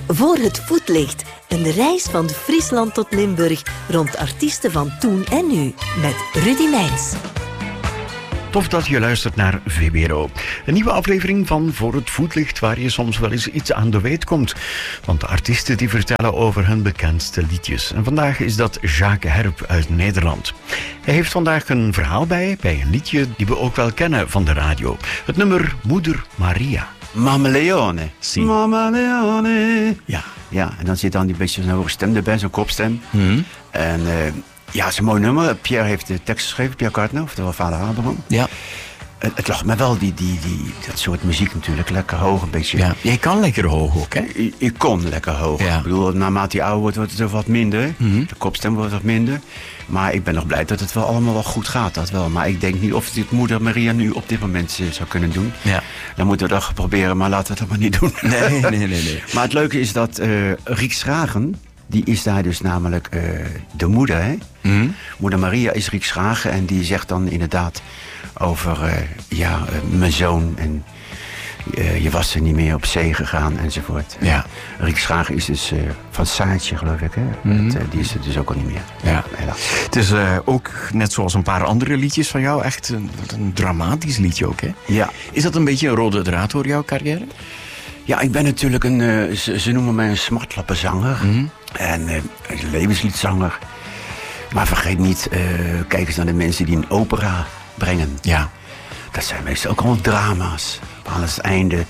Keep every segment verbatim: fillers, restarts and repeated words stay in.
Voor het voetlicht. Een reis van Friesland tot Limburg rond artiesten van toen en nu. Met Rudy Meijns. Tof dat je luistert naar V B R O. Een nieuwe aflevering van Voor het Voetlicht, waar je soms wel eens iets aan de weet komt. Want de artiesten die vertellen over hun bekendste liedjes. En vandaag is dat Jacques Herp uit Nederland. Hij heeft vandaag een verhaal bij, bij een liedje die we ook wel kennen van de radio. Het nummer Moeder Maria. Mama Leone. Si. Mama Leone. Ja. Ja, en dan zit dan die beetje zo'n hoge stem erbij, zo'n kopstem. Mm. En uh, ja, het is een mooi nummer. Pierre heeft de tekst geschreven, Pierre Kartner, oftewel vader Abraham. Ja. Het, het lag me wel, die, die, die, dat soort muziek natuurlijk, lekker hoog, een beetje. Ja. Jij kan lekker hoog ook, hè? Ik, ik kon lekker hoog. Ja. Ik bedoel, naarmate hij ouder wordt, wordt het wat minder. Mm-hmm. De kopstem wordt wat minder. Maar ik ben nog blij dat het wel allemaal wel goed gaat, dat wel. Maar ik denk niet of dit moeder Maria nu op dit moment uh, zou kunnen doen. Ja. Dan moeten we dat proberen, maar laten we dat maar niet doen. Nee, nee, nee. nee. Maar het leuke is dat uh, Riek Schragen, die is daar dus namelijk uh, de moeder, hè? Mm. Moeder Maria is Riek Schragen en die zegt dan inderdaad over, uh, ja, uh, mijn zoon en uh, je was er niet meer op zee gegaan enzovoort. Ja. Riek Schragen is dus uh, van Saartje, geloof ik, hè? Mm. Dat, uh, die is er dus ook al niet meer. Ja. Helaas. Het is uh, ook, net zoals een paar andere liedjes van jou, echt een, een dramatisch liedje ook, hè? Ja. Is dat een beetje een rode draad door jouw carrière? Ja, ik ben natuurlijk een, uh, ze, ze noemen mij een smartlappenzanger. Mm. En uh, een levensliedzanger. Maar vergeet niet, uh, kijk eens naar de mensen die een opera brengen. Ja. Dat zijn meestal ook al drama's. Aan het einde.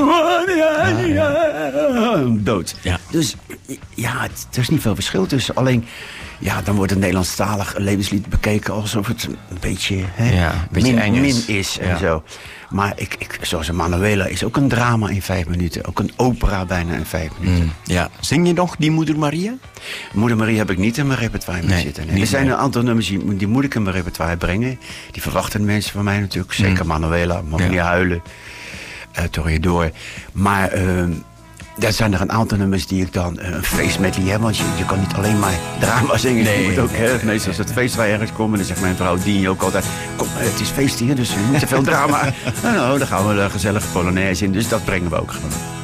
Ah, ja. Dood. Ja. Dus ja, het, er is niet veel verschil tussen. Alleen, ja, dan wordt het Nederlandstalig levenslied bekeken alsof het een beetje, hè, Ja, een beetje min, eng is. min is en Ja. zo. Maar ik, ik, zoals een Manuela is ook een drama in vijf minuten. Ook een opera bijna in vijf minuten. Mm. Ja. Zing je nog die Moeder Maria? Moeder Maria heb ik niet in mijn repertoire Nee, zitten. Nee. niet Er zijn meer. een aantal nummers die, die moet ik in mijn repertoire brengen. Die verwachten mensen van mij natuurlijk. Zeker Mm. Manuela, Mag Ja. niet huilen, uh, Toreador. Maar uh, er zijn er een aantal nummers die ik dan uh, een feestmedley heb. Want je, je kan niet alleen maar drama zingen. Nee. Je moet ook, hè, meestal als het feest waar je ergens komt. En dan zegt mijn vrouw Dien ook altijd: kom, het is feest hier, dus niet te veel drama. Nou, nou, dan gaan we een gezellige polonaise in. Dus dat brengen we ook gewoon.